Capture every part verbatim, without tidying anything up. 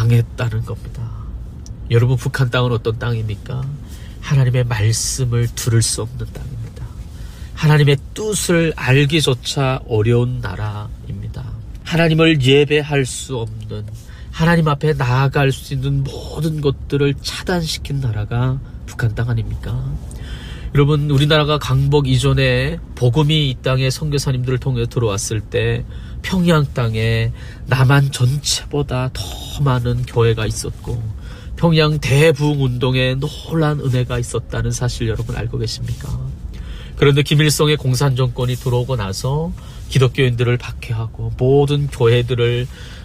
당했다는 겁니다. 여러분, 북한 땅은 어떤 땅입니까? 하나님의 말씀을 들을 수 없는 땅입니다. 하나님의 뜻을 알기조차 어려운 나라입니다. 하나님을 예배할 수 없는, 하나님 앞에 나아갈 수 있는 모든 것들을 차단시킨 나라가 북한 땅 아닙니까? 여러분, 우리나라가 강복 이전에 복음이 이 땅에 선교사님들을 통해 들어왔을 때 평양 땅에 남한 전체보다 더 많은 교회가 있었고 평양 대부흥운동에 놀라운 은혜가 있었다는 사실 여러분 알고 계십니까? 그런데 김일성의 공산정권이 들어오고 나서 기독교인들을 박해하고 모든 교회들을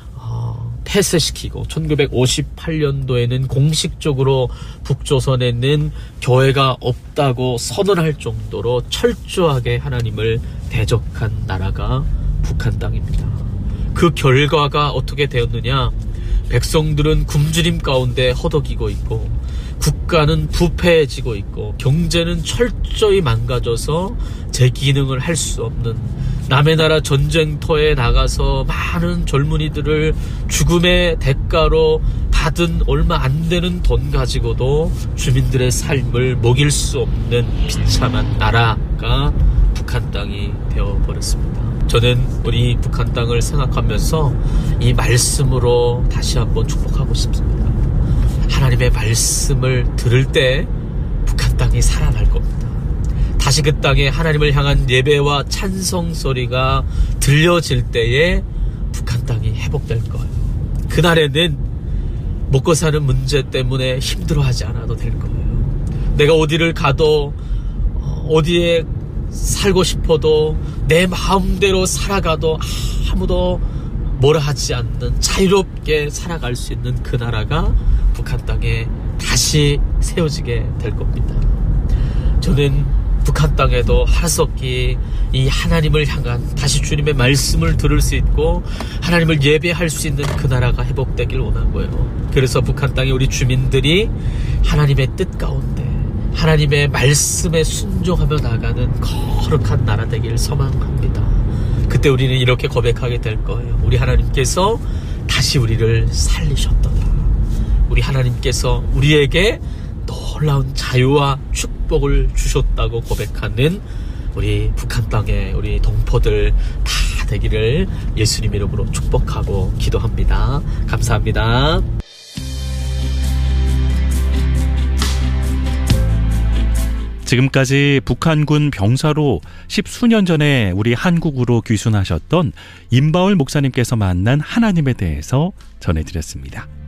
어, 폐쇄시키고 천구백오십팔 년도에는 공식적으로 북조선에는 교회가 없다고 선언할 정도로 철저하게 하나님을 대적한 나라가 북한 땅입니다. 그 결과가 어떻게 되었느냐? 백성들은 굶주림 가운데 허덕이고 있고 국가는 부패해지고 있고 경제는 철저히 망가져서 제 기능을 할 수 없는, 남의 나라 전쟁터에 나가서 많은 젊은이들을 죽음의 대가로 받은 얼마 안 되는 돈 가지고도 주민들의 삶을 먹일 수 없는 비참한 나라가 북한 땅이 되어버렸습니다. 저는 우리 북한 땅을 생각하면서 이 말씀으로 다시 한번 축복하고 싶습니다. 하나님의 말씀을 들을 때 북한 땅이 살아날 겁니다. 다시 그 땅에 하나님을 향한 예배와 찬송 소리가 들려질 때에 북한 땅이 회복될 거예요. 그날에는 먹고 사는 문제 때문에 힘들어하지 않아도 될 거예요. 내가 어디를 가도 어디에 살고 싶어도 내 마음대로 살아가도 아무도 뭐라 하지 않는 자유롭게 살아갈 수 있는 그 나라가 북한 땅에 다시 세워지게 될 겁니다. 저는 북한 땅에도 하루속히 이 하나님을 향한 다시 주님의 말씀을 들을 수 있고 하나님을 예배할 수 있는 그 나라가 회복되길 원하고요. 그래서 북한 땅에 우리 주민들이 하나님의 뜻 가운데 하나님의 말씀에 순종하며 나가는 거룩한 나라 되길 소망합니다. 그때 우리는 이렇게 고백하게 될 거예요. 우리 하나님께서 다시 우리를 살리셨도다. 우리 하나님께서 우리에게 놀라운 자유와 축복을 주셨다고 고백하는 우리 북한 땅의 우리 동포들 다 되기를 예수님 이름으로 축복하고 기도합니다. 감사합니다. 지금까지 북한군 병사로 십수년 전에 우리 한국으로 귀순하셨던 임바울 목사님께서 만난 하나님에 대해서 전해드렸습니다.